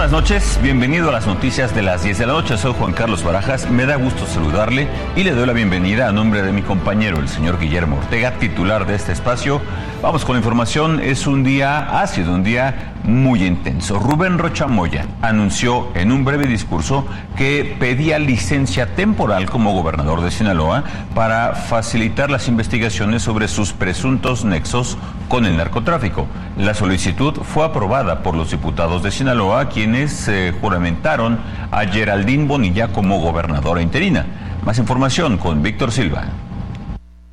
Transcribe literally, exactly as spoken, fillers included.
buenas noches, bienvenido a las noticias de las diez de la noche. Soy Juan Carlos Barajas, me da gusto saludarle y le doy la bienvenida a nombre de mi compañero, el señor Guillermo Ortega, titular de este espacio. Vamos con la información. Es un día, ha sido un día muy intenso. Rubén Rocha Moya anunció en un breve discurso que pedía licencia temporal como gobernador de Sinaloa para facilitar las investigaciones sobre sus presuntos nexos con el narcotráfico. La solicitud fue aprobada por los diputados de Sinaloa, quienes eh, juramentaron a Geraldine Bonilla como gobernadora interina. Más información con Víctor Silva.